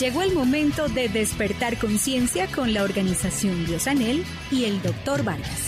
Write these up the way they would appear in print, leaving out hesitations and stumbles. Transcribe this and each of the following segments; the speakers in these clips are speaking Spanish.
Llegó el momento de despertar conciencia con la organización Biosanel y el Dr. Vargas.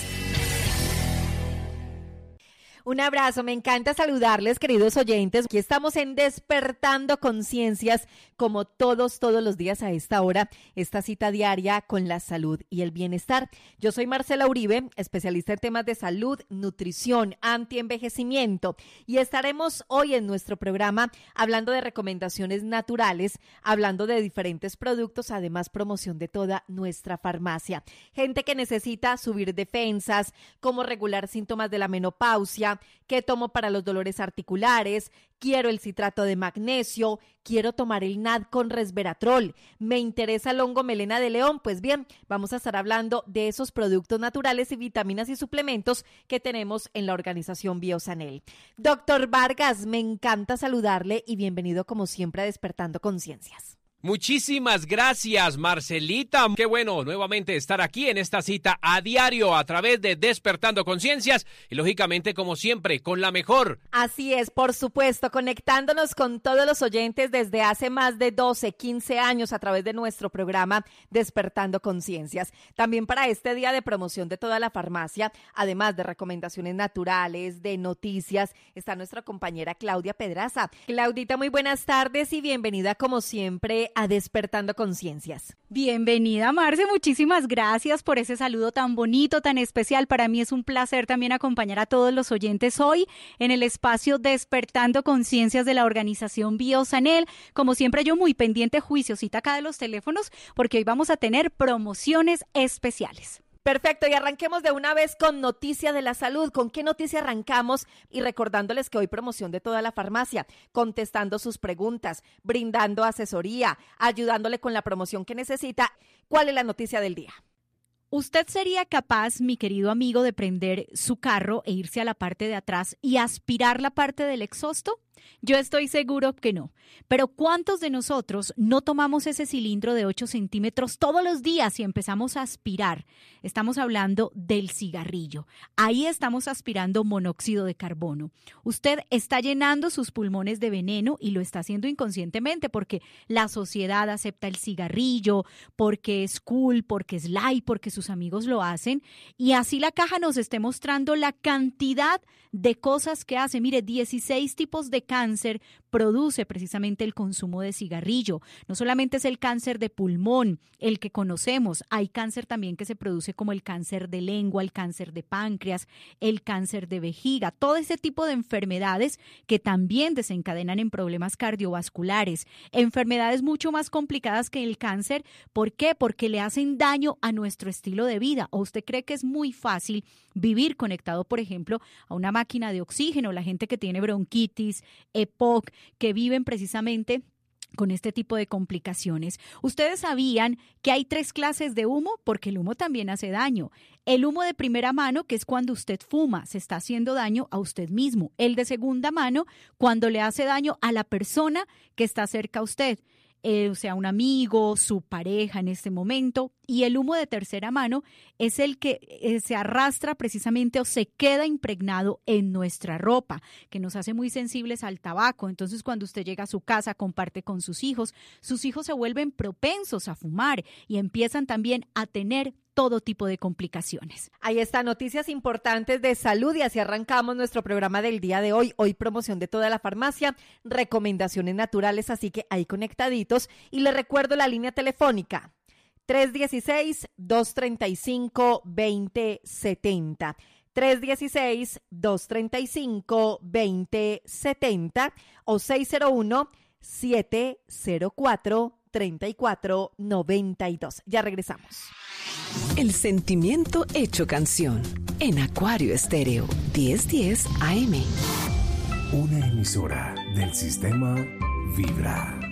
Un abrazo, me encanta saludarles, queridos oyentes. Aquí estamos en Despertando Conciencias, como todos los días a esta hora, esta cita diaria con la salud y el bienestar. Yo soy Marcela Uribe, especialista en temas de salud, nutrición, antienvejecimiento, y estaremos hoy en nuestro programa hablando de recomendaciones naturales, hablando de diferentes productos, además promoción de toda nuestra farmacia. Gente que necesita subir defensas, cómo regular síntomas de la menopausia, qué tomo para los dolores articulares, quiero el citrato de magnesio, quiero tomar el NAD con resveratrol, me interesa el hongo melena de león. Pues bien, vamos a estar hablando de esos productos naturales y vitaminas y suplementos que tenemos en la organización Biosanel. Doctor Vargas, me encanta saludarle y bienvenido como siempre a Despertando Conciencias. Muchísimas gracias, Marcelita. Qué bueno nuevamente estar aquí en esta cita a diario a través de Despertando Conciencias y lógicamente, como siempre, con la mejor. Así es, por supuesto, conectándonos con todos los oyentes desde hace más de 12, 15 años a través de nuestro programa Despertando Conciencias. También para este día de promoción de toda la farmacia, además de recomendaciones naturales, de noticias, está nuestra compañera Claudia Pedraza. Claudita, muy buenas tardes y bienvenida como siempre a Despertando Conciencias. Bienvenida, Marce, muchísimas gracias por ese saludo tan bonito, tan especial. Para mí es un placer también acompañar a todos los oyentes hoy en el espacio Despertando Conciencias de la organización Biosanel. Como siempre, yo muy pendiente, juiciosita acá de los teléfonos, porque hoy vamos a tener promociones especiales. Perfecto, y arranquemos de una vez con noticia de la salud. ¿Con qué noticia arrancamos? Y recordándoles que hoy promoción de toda la farmacia, contestando sus preguntas, brindando asesoría, ayudándole con la promoción que necesita. ¿Cuál es la noticia del día? ¿Usted sería capaz, mi querido amigo, de prender su carro e irse a la parte de atrás y aspirar la parte del exhausto? Yo estoy seguro que no. Pero ¿cuántos de nosotros no tomamos ese cilindro de 8 centímetros todos los días y empezamos a aspirar? Estamos hablando del cigarrillo. Ahí estamos aspirando monóxido de carbono. Usted está llenando sus pulmones de veneno y lo está haciendo inconscientemente porque la sociedad acepta el cigarrillo, porque es cool, porque es light, porque sus amigos lo hacen. Y así la caja nos esté mostrando la cantidad de cosas que hace. Mire, 16 tipos de cáncer produce precisamente el consumo de cigarrillo. No solamente es el cáncer de pulmón, el que conocemos, hay cáncer también que se produce como el cáncer de lengua, el cáncer de páncreas, el cáncer de vejiga, todo ese tipo de enfermedades que también desencadenan en problemas cardiovasculares, enfermedades mucho más complicadas que el cáncer. ¿Por qué? Porque le hacen daño a nuestro estilo de vida. ¿O usted cree que es muy fácil vivir conectado, por ejemplo, a una máquina de oxígeno? La gente que tiene bronquitis, EPOC, que viven precisamente con este tipo de complicaciones. ¿Ustedes sabían que hay 3 clases de humo? Porque el humo también hace daño. El humo de primera mano, que es cuando usted fuma, se está haciendo daño a usted mismo. El de segunda mano, cuando le hace daño a la persona que está cerca a usted. O sea, un amigo, su pareja en este momento. Y el humo de tercera mano es el que se arrastra precisamente o se queda impregnado en nuestra ropa, que nos hace muy sensibles al tabaco. Entonces, cuando usted llega a su casa, comparte con sus hijos se vuelven propensos a fumar y empiezan también a tener todo tipo de complicaciones. Ahí están noticias importantes de salud y así arrancamos nuestro programa del día de hoy. Hoy promoción de toda la farmacia, recomendaciones naturales, así que ahí conectaditos. Y les recuerdo la línea telefónica 316-235-2070. 316-235-2070 o 601-704-3492. Ya regresamos. El sentimiento hecho canción en Acuario Estéreo 1010 AM. Una emisora del sistema Vibra.